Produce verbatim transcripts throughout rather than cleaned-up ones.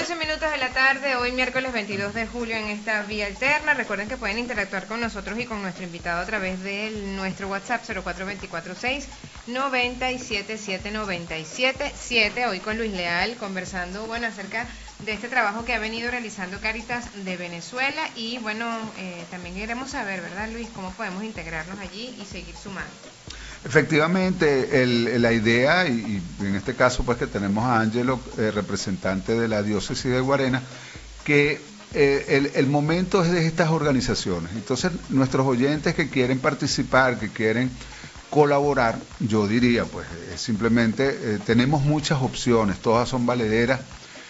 doce minutos de la tarde, hoy miércoles veintidós de julio en esta vía alterna. Recuerden que pueden interactuar con nosotros y con nuestro invitado a través de nuestro WhatsApp cero cuatro dos cuatro seis, nueve siete siete, nueve siete siete. Hoy con Luis Leal conversando, bueno, acerca de este trabajo que ha venido realizando Cáritas de Venezuela y bueno, eh, también queremos saber, ¿verdad, Luis? ¿Cómo podemos integrarnos allí y seguir sumando? Efectivamente, el, la idea, y, y en este caso pues que tenemos a Ángelo, eh, representante de la diócesis de Guarena, que eh, el, el momento es de estas organizaciones. Entonces, nuestros oyentes que quieren participar, que quieren colaborar, yo diría, pues eh, simplemente eh, tenemos muchas opciones, todas son valederas,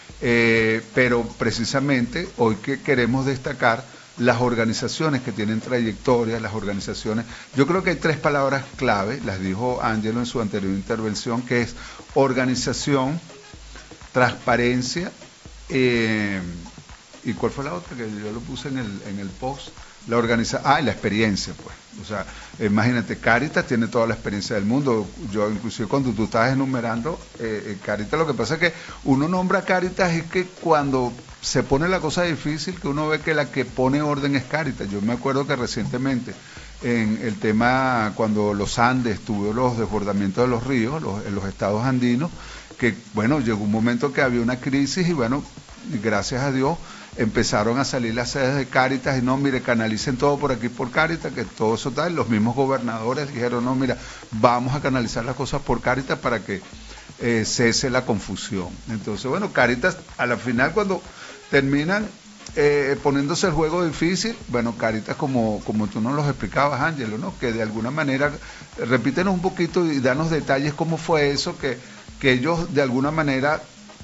eh, pero precisamente hoy que queremos destacar las organizaciones que tienen trayectoria, las organizaciones, yo creo que hay tres palabras clave, las dijo Ángelo en su anterior intervención, que es organización, transparencia, eh, y ¿cuál fue la otra? Que yo lo puse en el, en el post, la organiza ah, y la experiencia, pues, o sea, imagínate, Cáritas tiene toda la experiencia del mundo, yo inclusive cuando tú estabas enumerando, eh, Cáritas, lo que pasa es que uno nombra Cáritas es que cuando se pone la cosa difícil, que uno ve que la que pone orden es Cáritas. Yo me acuerdo que recientemente en el tema, cuando los Andes tuvo los desbordamientos de los ríos, los, en los estados andinos, que bueno, llegó un momento que había una crisis y bueno, gracias a Dios, empezaron a salir las sedes de Cáritas y no, mire, canalicen todo por aquí por Cáritas, que todo eso tal, los mismos gobernadores dijeron, no, mira, vamos a canalizar las cosas por Cáritas para que eh, cese la confusión. Entonces, bueno, Cáritas, a la final cuando terminan eh, poniéndose el juego difícil, bueno, Cáritas, como, como tú nos los explicabas, Ángelo, ¿no? Que de alguna manera, repítenos un poquito y danos detalles cómo fue eso, que, que ellos de alguna manera,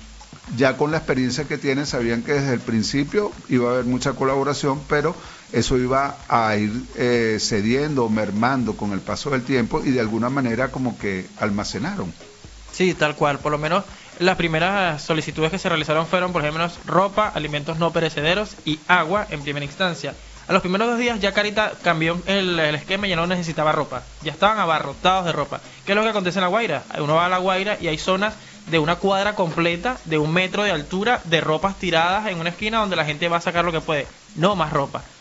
ya con la experiencia que tienen, sabían que desde el principio iba a haber mucha colaboración, pero eso iba a ir eh, cediendo, mermando con el paso del tiempo y de alguna manera como que almacenaron. Sí, tal cual, por lo menos las primeras solicitudes que se realizaron fueron, por ejemplo, ropa, alimentos no perecederos y agua en primera instancia. A los primeros dos días ya Cáritas cambió el, el esquema y ya no necesitaba ropa, ya estaban abarrotados de ropa. ¿Qué es lo que acontece en La Guaira? Uno va a La Guaira y hay zonas de una cuadra completa, de un metro de altura, de ropas tiradas en una esquina donde la gente va a sacar lo que puede, no más ropa.